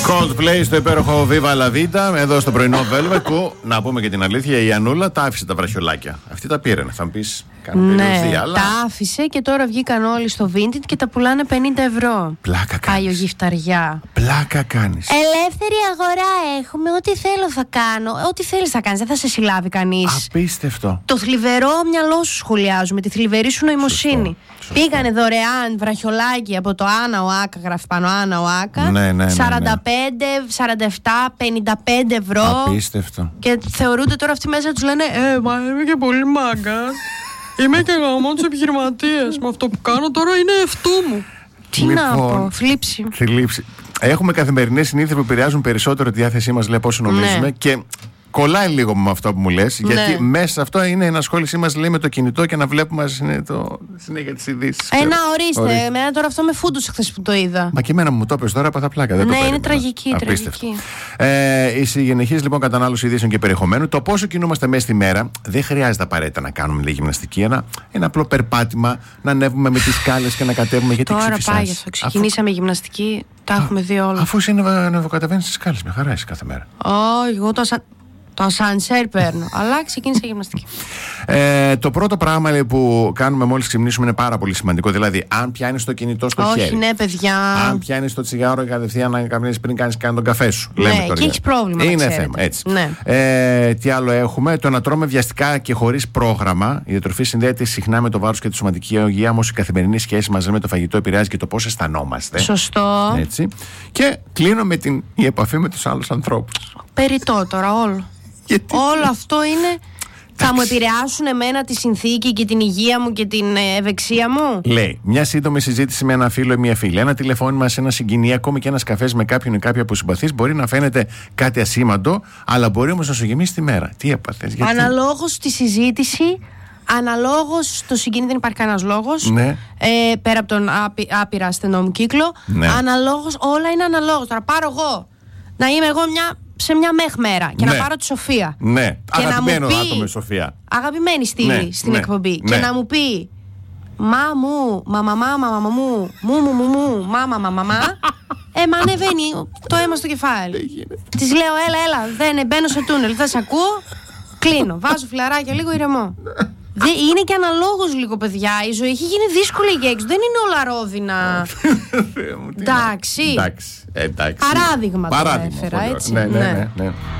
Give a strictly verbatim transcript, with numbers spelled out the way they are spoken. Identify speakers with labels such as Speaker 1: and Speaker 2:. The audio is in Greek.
Speaker 1: Coldplay στο υπέροχο Viva La Vida, εδώ στο πρωινό Velvet, που να πούμε και την αλήθεια, η Ανούλα τα άφησε τα βραχιολάκια. Αυτή τα πήρε, θα μου πει.
Speaker 2: Ναι,
Speaker 1: περιοδία, αλλά...
Speaker 2: τα άφησε και τώρα βγήκαν όλοι στο Vinted και τα πουλάνε πενήντα ευρώ.
Speaker 1: Πλάκα κάνεις.
Speaker 2: Άγιο γυφταριά.
Speaker 1: Πλάκα κάνεις.
Speaker 2: Ελεύθερη αγορά έχουμε. Ό,τι θέλω θα κάνω. Ό,τι θέλεις θα κάνεις. Δεν θα σε συλλάβει κανείς.
Speaker 1: Απίστευτο.
Speaker 2: Το θλιβερό μυαλό σου σχολιάζουμε. Τη θλιβερή σου νοημοσύνη. Σωστό. Πήγανε δωρεάν βραχιολάκι από το Άννα ο Άκα. Γράφει πάνω Άννα ο Άκα.
Speaker 1: Ναι, ναι, ναι, ναι.
Speaker 2: σαράντα πέντε, σαράντα επτά, πενήντα πέντε ευρώ.
Speaker 1: Απίστευτο.
Speaker 2: Και θεωρούνται τώρα αυτοί μέσα τους λένε Ε, μα είμαι και πολύ μάγκας. Είμαι και γαμώ τους επιχειρηματίες. Με αυτό που κάνω τώρα είναι ευτού μου. Τι λοιπόν, να πω, θλίψη.
Speaker 1: θλίψη. Έχουμε καθημερινές συνήθειες που επηρεάζουν περισσότερο τη διάθεσή μας, λέει, από όσο νομίζουμε. Ναι. Και κολλάει λίγο με αυτό που μου λες. Ναι. Γιατί μέσα σε αυτό είναι η ενασχόλησή μας, λέει, με το κινητό και να βλέπουμε είναι το συνέχεια τις ειδήσεις.
Speaker 2: Ε, να ορίστε. ορίστε. Εμένα τώρα αυτό με φούντωσε χθες που το είδα.
Speaker 1: Μα και εμένα μου το έπαιζε τώρα, παθα πλάκα. Δεν
Speaker 2: ναι,
Speaker 1: το
Speaker 2: είναι τραγική. τραγική.
Speaker 1: Ε, η συγγενεχής λοιπόν κατανάλωση ειδήσεων και περιεχομένου. Το πόσο κινούμαστε μέσα στη μέρα, δεν χρειάζεται απαραίτητα να κάνουμε λίγη γυμναστική. Ένα, ένα απλό περπάτημα, να ανέβουμε με τις σκάλες και να κατέβουμε. Γιατί
Speaker 2: τώρα πάει αυτό. Ξεκινήσαμε αφού... γυμναστική, τα Α, έχουμε δει όλα.
Speaker 1: Αφού είναι να ανεβοκατεβαίνεις τις σκάλες, με χαρά είσαι κάθε μέρα.
Speaker 2: Όχι, εγώ το ασα... Το ασανσέρ παίρνω, αλλά ξεκίνησα γυμναστική.
Speaker 1: Ε, το πρώτο πράγμα, λέει, που κάνουμε μόλις ξυπνήσουμε είναι πάρα πολύ σημαντικό. Δηλαδή, αν πιάνεις το κινητό στο
Speaker 2: Όχι,
Speaker 1: χέρι.
Speaker 2: Όχι, ναι, παιδιά.
Speaker 1: Αν πιάνεις το τσιγάρο κατευθείαν να καπνίσεις πριν κάνεις καν τον καφέ σου.
Speaker 2: Ναι, λέμε τώρα, και έχεις πρόβλημα.
Speaker 1: Είναι θέμα, έτσι.
Speaker 2: Ναι.
Speaker 1: Ε, τι άλλο έχουμε? Το να τρώμε βιαστικά και χωρίς πρόγραμμα. Η διατροφή συνδέεται συχνά με το βάρος και τη σωματική υγεία, όμως η καθημερινή σχέση μαζί με το φαγητό επηρεάζει και το πώς αισθανόμαστε.
Speaker 2: Σωστό.
Speaker 1: Έτσι. Και κλείνω με την η επαφή με τους άλλους ανθρώπους.
Speaker 2: Περιττό τώρα όλο.
Speaker 1: Γιατί...
Speaker 2: Όλο αυτό είναι. Θα μου επηρεάσουν εμένα τη συνθήκη και την υγεία μου και την ευεξία μου.
Speaker 1: Λέει, μια σύντομη συζήτηση με ένα φίλο ή μια φίλη, ένα τηλεφώνημα σε ένα συγγενή, ακόμη και ένας καφές με κάποιον ή κάποια που συμπαθείς, μπορεί να φαίνεται κάτι ασήμαντο, αλλά μπορεί όμως να σου γεμίσει τη μέρα. Τι έπαθες, γιατί?
Speaker 2: Αναλόγως στη συζήτηση, αναλόγως στο συγγενή δεν υπάρχει κανένας λόγος.
Speaker 1: Ναι.
Speaker 2: Ε, πέρα από τον άπει, άπειρα ασθενό μου κύκλο. Ναι. Αναλόγως, όλα είναι αναλόγως. Τώρα πάρω εγώ να είμαι εγώ μια. Σε μια μεχ μέρα και
Speaker 1: ναι.
Speaker 2: να πάρω τη Σοφία.
Speaker 1: Ναι,
Speaker 2: και
Speaker 1: αγαπημένο
Speaker 2: να μου πει,
Speaker 1: άτομο η Σοφία.
Speaker 2: Αγαπημένη στήλη
Speaker 1: ναι,
Speaker 2: στην
Speaker 1: ναι,
Speaker 2: εκπομπή.
Speaker 1: Ναι.
Speaker 2: Και να μου πει Μα μου, μαμά, μαμά, μαμά μου, μου, μου, μου, μου, μάμα, μαμά, μαμά. Ε, μα ανεβαίνει το αίμα στο κεφάλι. Της λέω, έλα, έλα, δεν μπαίνω σε τούνελ, δεν σε ακούω. Κλείνω, βάζω φιλαράκια, λίγο ηρεμό. Δε, είναι και αναλόγως λίγο, παιδιά. Η ζωή έχει γίνει δύσκολη εκεί έξω. Δεν είναι όλα ρόδινα.
Speaker 1: Εντάξει.
Speaker 2: Παράδειγμα το έφερα, έτσι.
Speaker 1: Ναι, ναι, ναι, ναι.